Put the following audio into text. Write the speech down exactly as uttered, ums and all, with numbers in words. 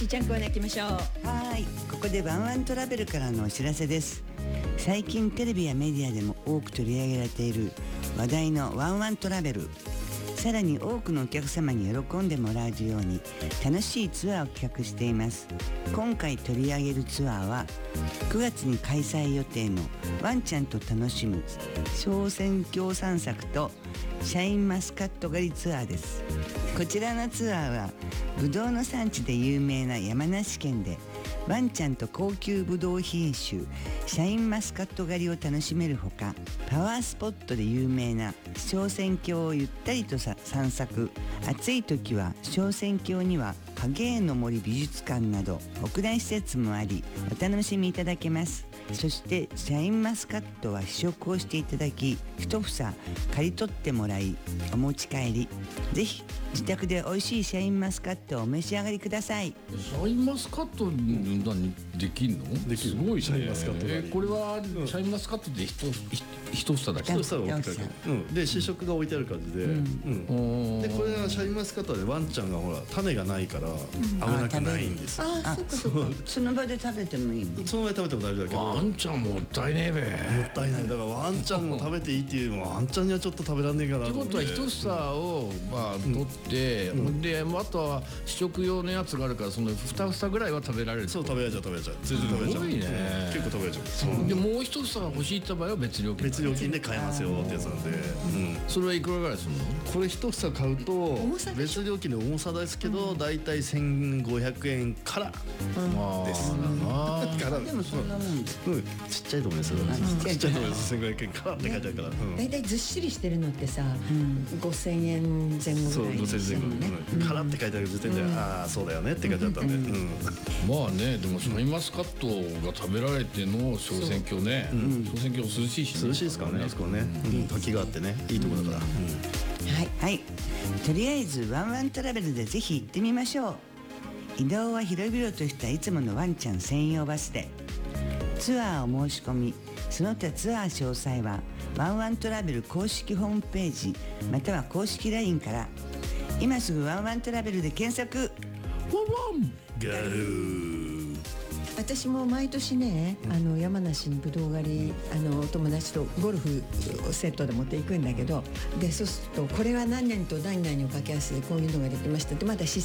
ちゃんコーナー行きましょう。 はい、ここでワンワントラベルからのお知らせです。最近テレビやメディアでも多く取り上げられている話題のワンワントラベル、さらに多くのお客様に喜んでもらえるように楽しいツアーを企画しています。今回取り上げるツアーはくがつに開催予定のワンちゃんと楽しむ小選挙散策とシャインマスカット狩りツアーです。こちらのツアーはぶどうの産地で有名な山梨県でワンちゃんと高級ぶどう品種シャインマスカット狩りを楽しめるほか、パワースポットで有名な昇仙峡をゆったりと散策、暑い時は昇仙峡には影絵の森美術館など屋内施設もありお楽しみいただけます。そしてシャインマスカットは試食をしていただき、一房刈り取ってもらいお持ち帰り、ぜひ自宅で美味しいシャインマスカットをお召し上がりください。 シャインマスカットに何できんの？ できる。 すごいね。 シャインマスカットえこれはシャインマスカットで一一房だけ。 一房が置いてある、うん、で試食が置いてある感じで、うんうん、でこれはシャインマスカットでワンちゃんがほら種がないから危なくないんですよ。 ああ、そうかそうか。 その場で食べてもいいの？ その場で食べても大丈夫だけど、 ワンちゃんもったいねえべ。 もったいない。だからワンちゃんも食べていいっていうのはワンちゃんにはちょっと食べられねえかなと思って。 ってことは一房をまあ取って、うん、であとは試食用のやつがあるからその二房ぐらいは食べられる。 そう食べられちゃう食べられちゃう。全然食べられちゃう。 すごいね、 うん、結構食べられちゃう。そうでもう一房が欲しいって場合は別料金。 別料金で買えますよってやつなんで、うん、 それはいくらぐらいするの？ これ一房買うと別料金で重さですけど、だいたいせんごひゃくえんからです。 からでもそんなもんです。 うん、ちっちゃいと思いますよ。ちっちゃいと思います。せんごひゃくえんからって書いてあるから。 だいたいずっしりしてるのってさ、ごせんえんぜん後ぐらいそう、ごせんえんぜん後からって書いてある時点で、ああそうだよねって感じだったんで、 まあね、でもシャインマスカットが食べられての小選挙ね、小選挙涼しいし、 涼しいですからね、あそこね、滝があってね、いいとこだから。はいはい、とりあえずワンワントラベルでぜひ行ってみましょう。移動は広々としたいつものワンちゃん専用バスで、ツアーを申し込み、その他ツアー詳細はワンワントラベル公式ホームページまたは公式 ライン から。今すぐワンワントラベルで検索。 ワンワンガルー。 私も毎年ね、あの山梨にぶどう狩り、あのお友達とゴルフセットで持っていくんだけど、でそうするとこれは何々と何々を掛け合わせてこういうのができましたって、まだ試